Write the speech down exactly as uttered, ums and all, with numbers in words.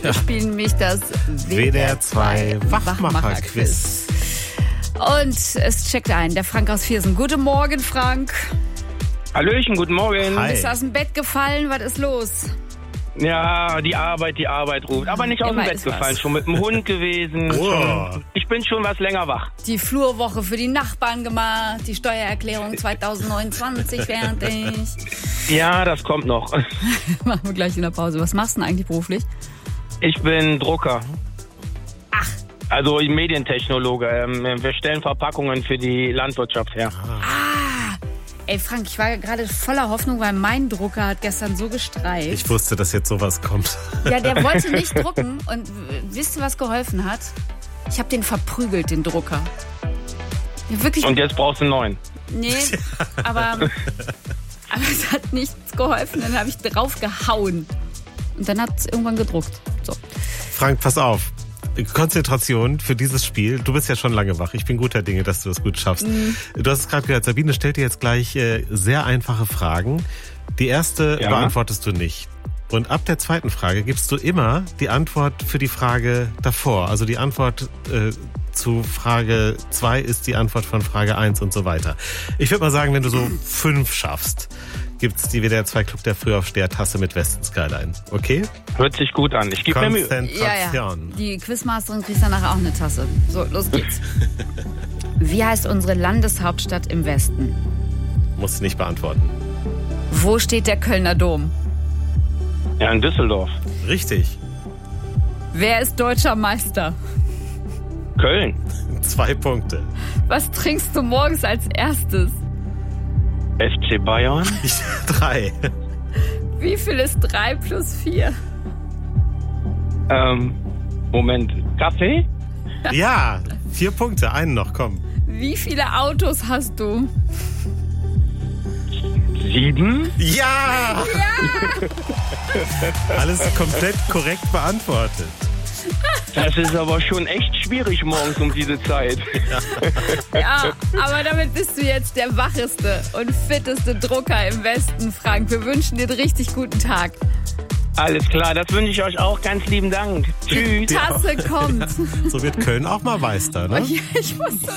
Wir ja. spielen nämlich das W D R zwei Wachmacher-Quiz. Und es checkt ein, der Frank aus Viersen. Guten Morgen, Frank. Hallöchen, guten Morgen. Hi. Bist du aus dem Bett gefallen? Was ist los? Ja, die Arbeit, die Arbeit ruft. Aber nicht aus dem Immer Bett ist gefallen, was. schon mit dem Hund gewesen. Oh. Schon, ich bin schon was länger wach. Die Flurwoche für die Nachbarn gemacht, die Steuererklärung zwanzig neunundzwanzig fertig. Ja, das kommt noch. Machen wir gleich in der Pause. Was machst du denn eigentlich beruflich? Ich bin Drucker. Ach. Also Medientechnologe. Ähm, Wir stellen Verpackungen für die Landwirtschaft her. Ah. Ey Frank, ich war gerade voller Hoffnung, weil mein Drucker hat gestern so gestreift. Ich wusste, dass jetzt sowas kommt. Ja, der wollte nicht drucken. Und wisst ihr, was geholfen hat? Ich habe den verprügelt, den Drucker. Ja, wirklich. Und jetzt brauchst du einen neuen. Nee, aber, aber es hat nichts geholfen. Dann habe ich drauf gehauen. Und dann hat es irgendwann gedruckt. So. Frank, pass auf. Konzentration für dieses Spiel. Du bist ja schon lange wach. Ich bin guter Dinge, dass du das gut schaffst. Mhm. Du hast es gerade gehört, Sabine stellt dir jetzt gleich äh, sehr einfache Fragen. Die erste ja. beantwortest du nicht. Und ab der zweiten Frage gibst du immer die Antwort für die Frage davor. Also die Antwort äh, zu Frage zwei ist die Antwort von Frage eins und so weiter. Ich würde mal sagen, wenn du so fünf schaffst, gibt's die W D R zwei Club der Frühaufsteher-Tasse mit Westen Skyline. Okay? Hört sich gut an. Ich gebe mir Mühe. Konzentration. Ja, ja. Die Quizmasterin kriegt danach auch eine Tasse. So, los geht's. Wie heißt unsere Landeshauptstadt im Westen? Musst du nicht beantworten. Wo steht der Kölner Dom? Ja, in Düsseldorf. Richtig. Wer ist deutscher Meister? Köln. Zwei Punkte. Was trinkst du morgens als erstes? F C Bayern. Drei. Wie viel ist drei plus vier? Ähm, Moment. Kaffee? Ja, vier Punkte. Einen noch, komm. Wie viele Autos hast du? Sieben? Ja! Ja! Alles komplett korrekt beantwortet. Das ist aber schon echt schwierig morgens um diese Zeit. Ja, aber damit bist du jetzt der wacheste und fitteste Drucker im Westen, Frank. Wir wünschen dir einen richtig guten Tag. Alles klar, das wünsche ich euch auch. Ganz lieben Dank. Tschüss. Die Tasse kommt. So wird Köln auch mal Meister, ne? Ich muss